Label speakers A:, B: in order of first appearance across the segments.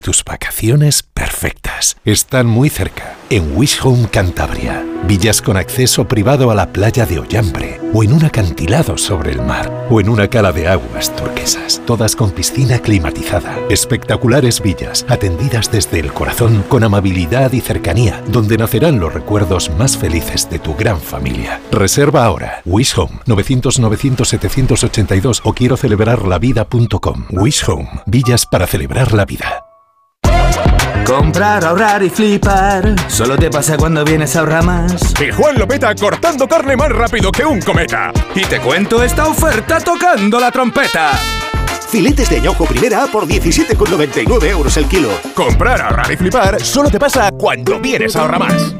A: Tus vacaciones perfectas están muy cerca, en Wish Home Cantabria. Villas con acceso privado a la playa de Ollambre, o en un acantilado sobre el mar, o en una cala de aguas turquesas, todas con piscina climatizada. Espectaculares villas, atendidas desde el corazón, con amabilidad y cercanía, donde nacerán los recuerdos más felices de tu gran familia. Reserva ahora. Wish Home, 900-900-782 o quiero celebrarlavida.com. Wish Home, villas para celebrar la vida.
B: Comprar, ahorrar y flipar, solo te pasa cuando vienes a Ahorramás.
C: Y Juan Lopeta cortando carne más rápido que un cometa.
B: Y te cuento esta oferta tocando la trompeta.
D: Filetes de añojo primera por 17,99 euros el kilo.
C: Comprar, ahorrar y flipar solo te pasa cuando vienes a Ahorramás.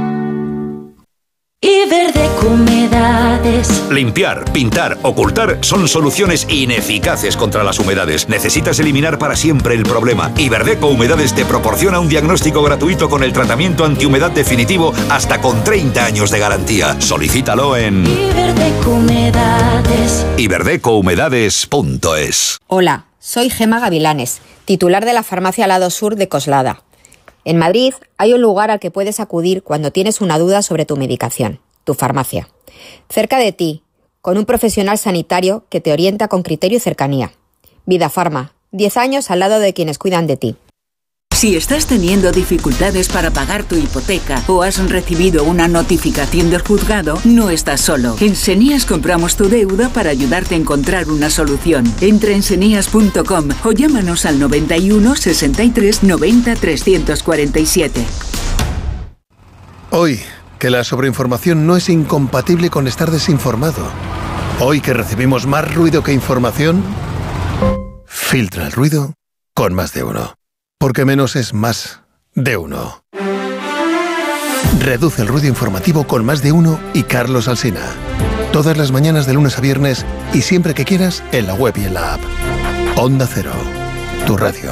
E: Iberdeco Humedades.
F: Limpiar, pintar, ocultar son soluciones ineficaces contra las humedades. Necesitas eliminar para siempre el problema. Iberdeco Humedades te proporciona un diagnóstico gratuito con el tratamiento antihumedad definitivo hasta con 30 años de garantía. Solicítalo en
E: Iberdeco Humedades.
F: iberdecouhumedades.es.
G: Hola, soy Gema Gavilanes, titular de la farmacia Lado Sur de Coslada. En Madrid hay un lugar al que puedes acudir cuando tienes una duda sobre tu medicación, tu farmacia. Cerca de ti, con un profesional sanitario que te orienta con criterio y cercanía. Vida Farma, 10 años al lado de quienes cuidan de ti.
H: Si estás teniendo dificultades para pagar tu hipoteca o has recibido una notificación del juzgado, no estás solo. En Senías compramos tu deuda para ayudarte a encontrar una solución. Entra en senías.com o llámanos al 91 63 90 347.
I: Hoy, que la sobreinformación no es incompatible con estar desinformado. Hoy que recibimos más ruido que información, filtra el ruido con Más de Uno. Porque menos es más de uno. Reduce el ruido informativo con Más de Uno y Carlos Alsina. Todas las mañanas de lunes a viernes y siempre que quieras en la web y en la app. Onda Cero, tu radio.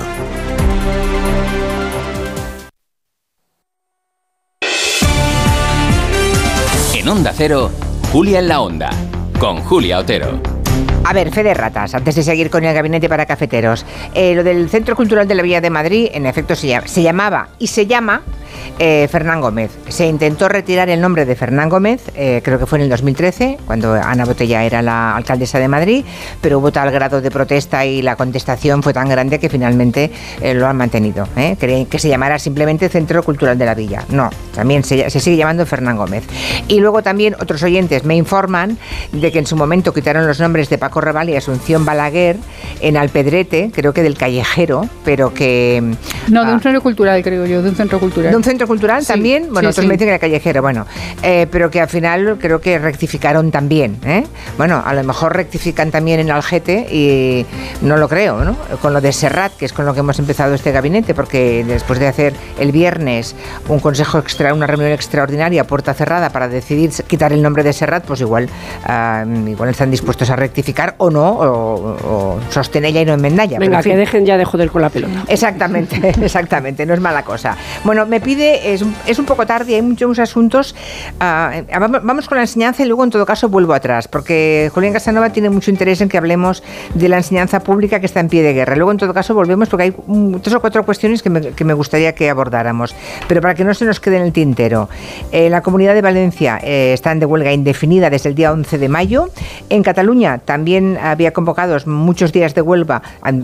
J: En Onda Cero, Julia en la Onda, con Julia Otero.
K: A ver, fe de ratas, antes de seguir con el gabinete para cafeteros. Lo del Centro Cultural de la Villa de Madrid, en efecto, se llamaba y se llama Fernán Gómez. Se intentó retirar el nombre de Fernán Gómez, creo que fue en el 2013, cuando Ana Botella era la alcaldesa de Madrid, pero hubo tal grado de protesta y la contestación fue tan grande que finalmente lo han mantenido. Querían que se llamara simplemente Centro Cultural de la Villa. No, también se sigue llamando Fernán Gómez. Y luego también otros oyentes me informan de que en su momento quitaron los nombres de Paco Raval y Asunción Balaguer en Alpedrete, creo que del Callejero, pero que...
L: No, de un centro cultural, creo yo, de un centro cultural.
K: ¿De un centro cultural también?
L: Sí,
K: bueno,
L: sí,
K: otros me dicen que era Callejero, bueno, pero que al final creo que rectificaron también, Bueno, a lo mejor rectifican también en Algete y no lo creo, ¿no? Con lo de Serrat, que es con lo que hemos empezado este gabinete, porque después de hacer el viernes una reunión extraordinaria, puerta cerrada, para decidir quitar el nombre de Serrat, pues igual están dispuestos a rectificar o no, o sostenella y no enmendalla.
L: Venga,
K: pero, en fin,
L: que dejen ya de joder con la pelota.
K: Exactamente, no es mala cosa. Bueno, me pide, es un poco tarde, hay muchos asuntos. Vamos con la enseñanza y luego en todo caso vuelvo atrás, porque Julián Casanova tiene mucho interés en que hablemos de la enseñanza pública que está en pie de guerra. Luego en todo caso volvemos porque hay 3 o 4 cuestiones que me gustaría que abordáramos, pero para que no se nos quede en el tintero. La Comunidad de Valencia están de huelga indefinida desde el día 11 de mayo. En Cataluña también había convocados muchos días de huelga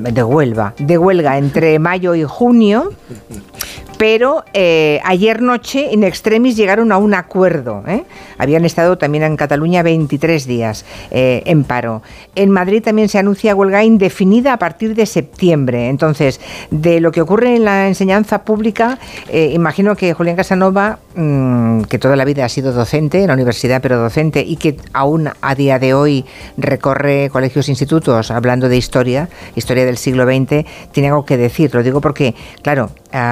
K: entre mayo y junio, pero ayer noche in extremis llegaron a un acuerdo. Habían estado también en Cataluña 23 días en paro. En Madrid también se anuncia huelga indefinida a partir de septiembre. Entonces, de lo que ocurre en la enseñanza pública, imagino que Julián Casanova, que toda la vida ha sido docente en la universidad, pero docente, y que aún a día de hoy recorre colegios e institutos hablando de historia del siglo XX, tiene algo que decir. Lo digo porque, claro,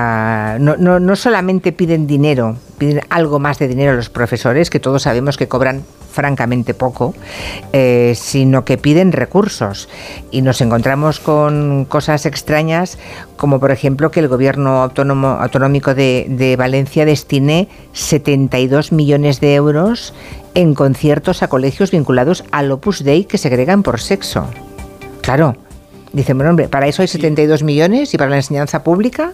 K: no solamente piden dinero, piden algo más de dinero a los profesores, que todos sabemos que cobran francamente poco, sino que piden recursos. Y nos encontramos con cosas extrañas, como por ejemplo que el gobierno autonómico de Valencia destine 72 millones de euros en conciertos a colegios vinculados al Opus Dei que segregan por sexo. Claro, Dicen, bueno, hombre, para eso hay 72 millones y para la enseñanza pública